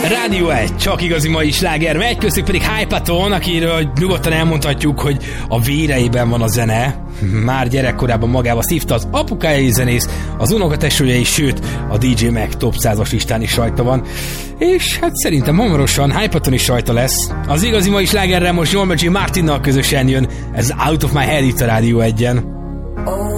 Rádió 1, csak igazi mai sláger megy, köztük pedig Hypaton, akiről nyugodtan elmondhatjuk, hogy a véreiben van a zene. Már gyerekkorában magába szívta, az apukája is zenész, az unokatesója is, sőt, a DJ Mag top 100-as listán is rajta van. És hát szerintem hamarosan Hypaton is rajta lesz. Az igazi mai slágerrel most Norma J. Martinnal közösen jön, ez Out of My Head itt a Rádió 1-en.